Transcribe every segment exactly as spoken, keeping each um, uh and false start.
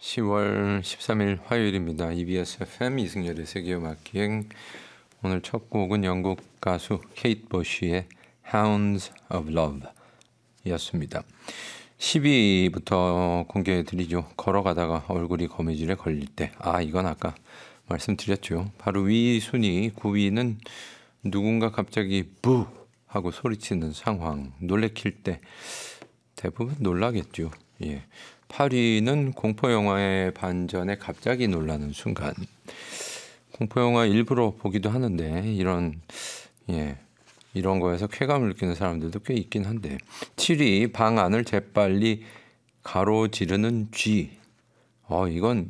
시월 십삼일 화요일입니다. 이비에스 에프엠 이승열의 세계음악기행. 오늘 첫 곡은 영국 가수 케이트 버쉬의 Hounds of Love 이었습니다. 십 위부터 공개해드리죠. 걸어가다가 얼굴이 거미줄에 걸릴 때. 아, 이건 아까 말씀드렸죠. 바로 위 순위 구 위는 누군가 갑자기 부 하고 소리치는 상황, 놀래킬 때. 대부분 놀라겠죠. 예. 팔 위는 공포영화의 반전에 갑자기 놀라는 순간. 공포영화 일부러 보기도 하는데 이런 예 이런 거에서 쾌감을 느끼는 사람들도 꽤 있긴 한데. 칠 위 방 안을 재빨리 가로지르는 쥐. 어 이건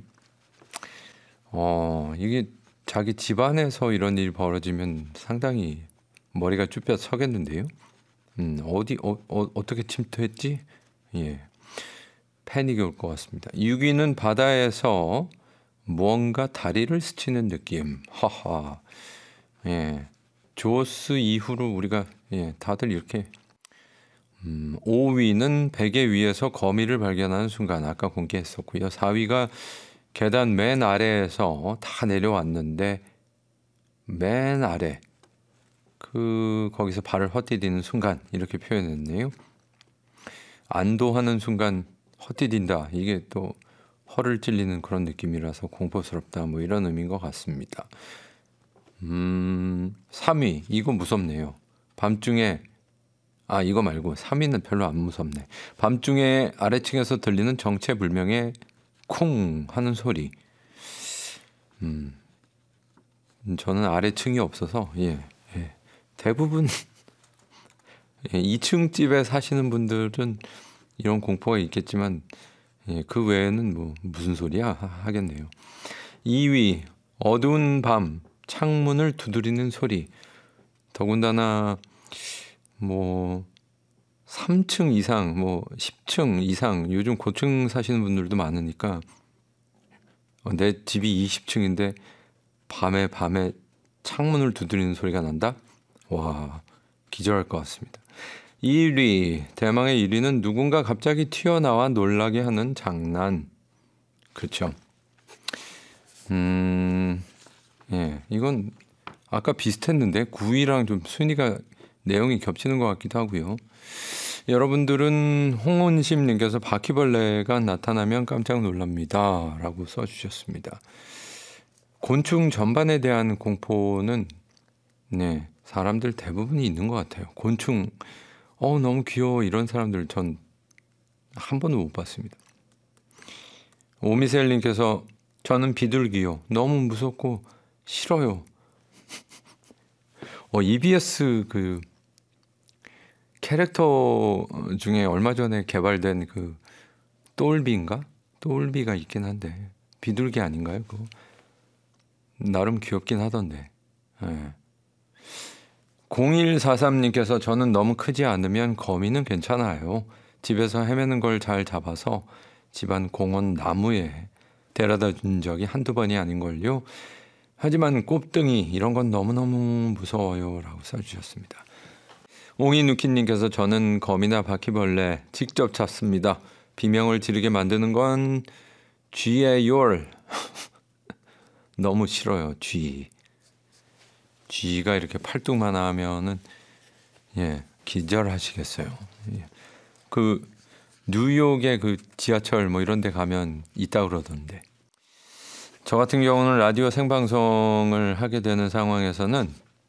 어 이게 자기 집안에서 이런 일이 벌어지면 상당히 머리가 쭈뼛 서겠는데요. 음 어디 어, 어 어떻게 침투했지? 예. 패닉이 올 것 같습니다. 육 위는 바다에서 무언가 다리를 스치는 느낌. 하하. 예. 조스 이후로 우리가 예, 다들 이렇게 음, 오 위는 베개 위에서 거미를 발견하는 순간 아까 공개했었고요. 사 위가 계단 맨 아래에서 다 내려왔는데 맨 아래 그 거기서 발을 헛디디는 순간 이렇게 표현했네요. 안도하는 순간 헛디딘다. 이게 또 허를 찔리는 그런 느낌이라서 공포스럽다. 뭐 이런 의미인 것 같습니다. 음, 삼 위 이거 무섭네요. 밤중에 아 이거 말고 삼 위는 별로 안 무섭네. 밤중에 아래층에서 들리는 정체불명의 쿵 하는 소리. 음, 저는 아래층이 없어서 예, 예. 대부분 예, 이 층 집에 사시는 분들은 이런 공포가 있겠지만 예, 그 외에는 뭐 무슨 소리야 하겠네요. 이 위 어두운 밤 창문을 두드리는 소리. 더군다나 뭐 삼 층 이상 뭐 십 층 이상 요즘 고층 사시는 분들도 많으니까 어, 내 집이 이십 층인데 밤에 밤에 창문을 두드리는 소리가 난다? 와 기절할 것 같습니다. 일 위 대망의 일 위는 누군가 갑자기 튀어나와 놀라게 하는 장난. 그렇죠. 음, 예, 이건 아까 비슷했는데 구 위랑 좀 순위가 내용이 겹치는 것 같기도 하고요. 여러분들은 홍은심님께서 바퀴벌레가 나타나면 깜짝 놀랍니다 라고 써주셨습니다. 곤충 전반에 대한 공포는 네, 사람들 대부분이 있는 것 같아요. 곤충 어 너무 귀여워 이런 사람들 전 한 번도 못 봤습니다. 오미셀님께서 저는 비둘기요. 너무 무섭고 싫어요. 어, 이비에스 그 캐릭터 중에 얼마 전에 개발된 그 똘비인가? 똘비가 있긴 한데 비둘기 아닌가요? 그거 나름 귀엽긴 하던데. 네. 공일사삼님께서 저는 너무 크지 않으면 거미는 괜찮아요. 집에서 헤매는 걸 잘 잡아서 집안 공원 나무에 데려다 준 적이 한두 번이 아닌걸요. 하지만 꼽등이 이런 건 너무너무 무서워요 라고 써주셨습니다. 옹이누키님께서 저는 거미나 바퀴벌레 직접 잡습니다. 비명을 지르게 만드는 건 쥐예요. 너무 싫어요. 쥐. 쥐가 이렇게 팔뚝만 하면은 예 기절하시겠어요. 예. 그 뉴욕의 그 지하철 뭐 이런 데 가면 있다 그러던데. 저 같은 경우는 라디오 생방송을 하게 되는 상황에서는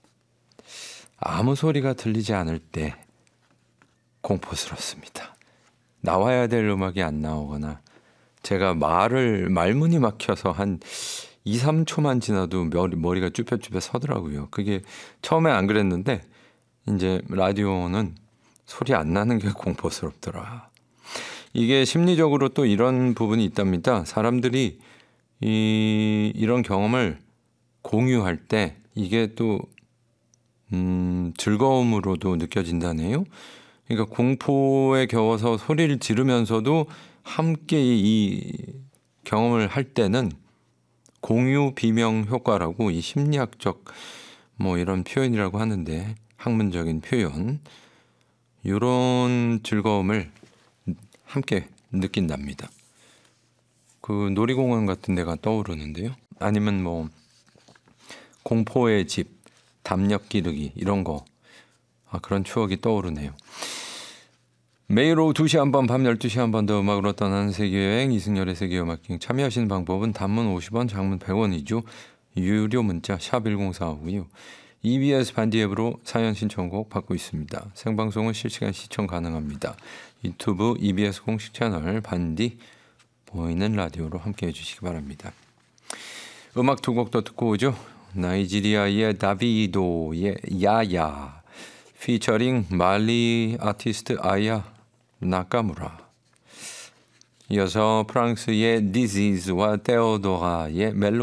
아무 소리가 들리지 않을 때 공포스럽습니다. 나와야 될 음악이 안 나오거나 제가 말을 말문이 막혀서 한 이, 삼 초만 지나도 머리, 머리가 쭈뼛쭈뼛 서더라고요. 그게 처음에 안 그랬는데 이제 라디오는 소리 안 나는 게 공포스럽더라. 이게 심리적으로 또 이런 부분이 있답니다. 사람들이 이, 이런 경험을 공유할 때 이게 또 음, 즐거움으로도 느껴진다네요. 그러니까 공포에 겨워서 소리를 지르면서도 함께 이 경험을 할 때는 공유 비명 효과라고 이 심리학적 뭐 이런 표현이라고 하는데 학문적인 표현 이런 즐거움을 함께 느낀답니다. 그 놀이공원 같은 데가 떠오르는데요. 아니면 뭐 공포의 집, 담력 기르기 이런 거. 아, 그런 추억이 떠오르네요. 매일 오후 두 시 한 번, 밤 열두 시 한 번 더 음악으로 떠나는 세계여행 이승열의 세계음악여행 참여하시는 방법은 단문 오십 원, 장문 백 원이죠. 유료 문자 샵 일공사오고요. 이비에스 반디 앱으로 사연 신청곡 받고 있습니다. 생방송은 실시간 시청 가능합니다. 유튜브 이비에스 공식 채널 반디 보이는 라디오로 함께해 주시기 바랍니다. 음악 두 곡 더 듣고 오죠. 나이지리아의 다비도의 야야 피처링 말리 아티스트 아야 나카무라. 이어서 프랑스의 디지즈와 테오도라의 멜로